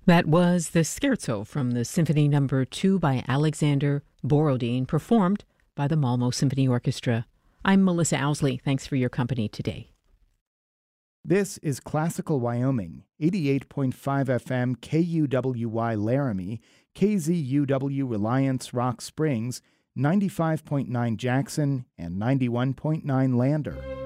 That was the Scherzo from the Symphony No. 2 by Alexander Borodin, performed by the Malmo Symphony Orchestra. I'm Melissa Owsley. Thanks for your company today. This is Classical Wyoming, 88.5 FM KUWY Laramie, KZUW Reliance Rock Springs, 95.9 Jackson, and 91.9 Lander.